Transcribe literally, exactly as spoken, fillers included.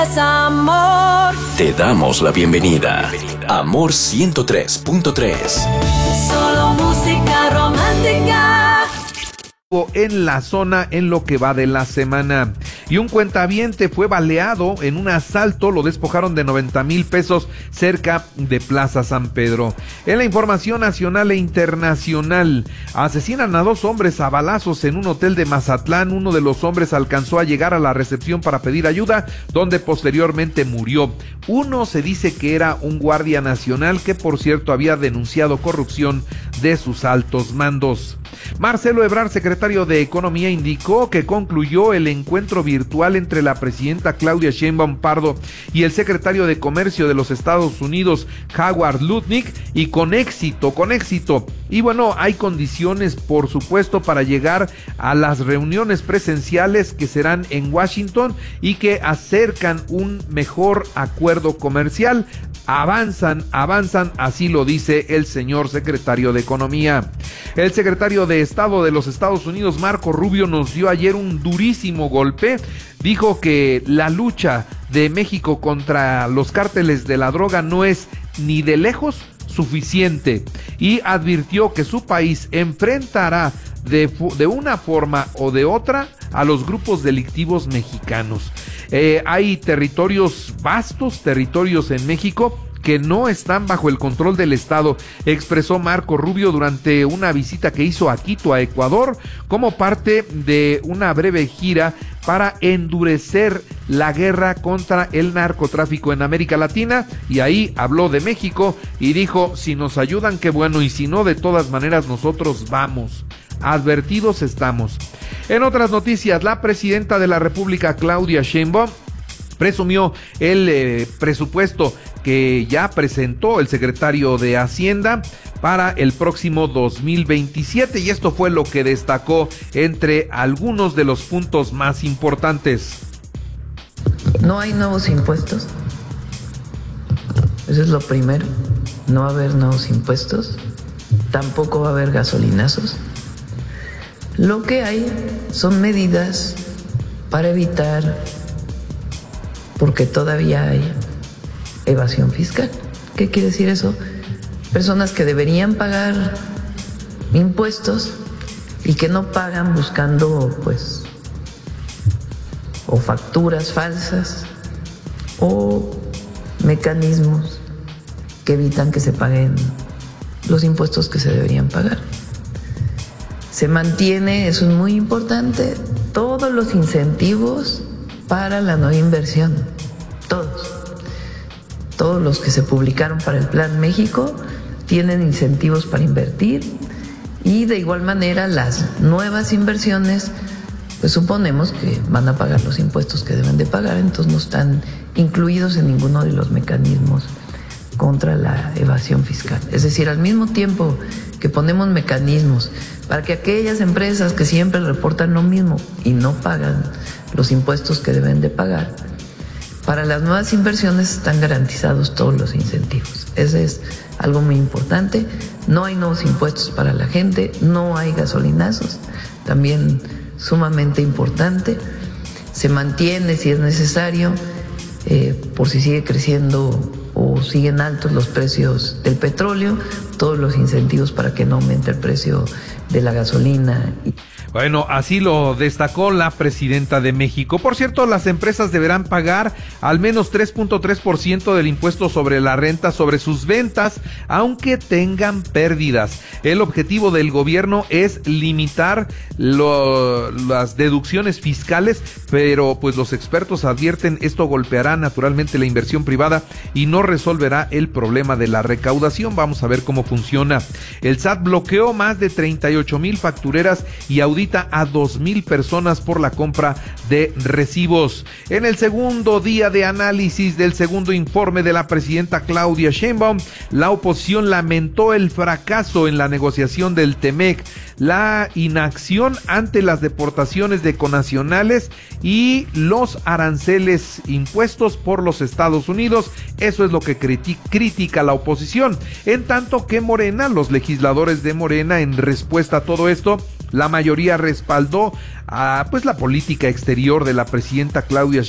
Amor. Te damos la bienvenida. Amor ciento tres punto tres. Solo música romántica. En la zona en lo que va de la semana. Y un cuentaviente fue baleado en un asalto, lo despojaron de noventa mil pesos cerca de Plaza San Pedro. En la información nacional e internacional, asesinan a dos hombres a balazos en un hotel de Mazatlán. Uno de los hombres alcanzó a llegar a la recepción para pedir ayuda, donde posteriormente murió. Uno se dice que era un guardia nacional que, por cierto, había denunciado corrupción de sus altos mandos. Marcelo Ebrard, secretario de Economía, indicó que concluyó el encuentro virtual entre la presidenta Claudia Sheinbaum Pardo y el secretario de Comercio de los Estados Unidos, Howard Lutnick, y con éxito, con éxito. Y bueno, hay condiciones, por supuesto, para llegar a las reuniones presenciales que serán en Washington y que acercan un mejor acuerdo comercial. Avanzan, avanzan, así lo dice el señor secretario de Economía. El secretario de Estado de los Estados Unidos, Marco Rubio, nos dio ayer un durísimo golpe. Dijo que la lucha de México contra los cárteles de la droga no es ni de lejos suficiente y advirtió que su país enfrentará de, de una forma o de otra a los grupos delictivos mexicanos. Eh, hay territorios vastos, territorios en México que no están bajo el control del Estado, expresó Marco Rubio durante una visita que hizo a Quito, a Ecuador, como parte de una breve gira para endurecer la guerra contra el narcotráfico en América Latina, y ahí habló de México y dijo, si nos ayudan, qué bueno, y si no, de todas maneras nosotros vamos. Advertidos estamos. En otras noticias, la presidenta de la República, Claudia Sheinbaum, presumió el eh, presupuesto que ya presentó el secretario de Hacienda para el próximo dos mil veintisiete, y esto fue lo que destacó entre algunos de los puntos más importantes. No hay nuevos impuestos, eso es lo primero, no va a haber nuevos impuestos, tampoco va a haber gasolinazos. Lo que hay son medidas para evitar, porque todavía hay evasión fiscal. ¿Qué quiere decir eso? Personas que deberían pagar impuestos y que no pagan buscando, pues, o facturas falsas o mecanismos que evitan que se paguen los impuestos que se deberían pagar. Se mantiene, eso es muy importante, todos los incentivos para la no inversión, todos. Todos los que se publicaron para el Plan México tienen incentivos para invertir, y de igual manera las nuevas inversiones, pues suponemos que van a pagar los impuestos que deben de pagar, entonces no están incluidos en ninguno de los mecanismos contra la evasión fiscal. Es decir, al mismo tiempo que ponemos mecanismos para que aquellas empresas que siempre reportan lo mismo y no pagan los impuestos que deben de pagar, para las nuevas inversiones están garantizados todos los incentivos. Ese es algo muy importante. No hay nuevos impuestos para la gente, no hay gasolinazos, también sumamente importante. Se mantiene, si es necesario, eh, por si sigue creciendo o siguen altos los precios del petróleo, todos los incentivos para que no aumente el precio de la gasolina. Bueno, así lo destacó la presidenta de México. Por cierto, las empresas deberán pagar al menos tres punto tres por ciento del impuesto sobre la renta sobre sus ventas, aunque tengan pérdidas. El objetivo del gobierno es limitar lo, las deducciones fiscales, pero pues los expertos advierten esto golpeará naturalmente la inversión privada y no resolverá el problema de la recaudación. Vamos a ver cómo funciona. El S A T bloqueó más de treinta y ocho mil factureras y auditó a dos mil personas por la compra de recibos. En el segundo día de análisis del segundo informe de la presidenta Claudia Sheinbaum, la oposición lamentó el fracaso en la negociación del T-MEC, la inacción ante las deportaciones de connacionales y los aranceles impuestos por los Estados Unidos. Eso es lo que criti- critica la oposición. En tanto que Morena, los legisladores de Morena, en respuesta a todo esto, la mayoría respaldó a, pues, la política exterior de la presidenta Claudia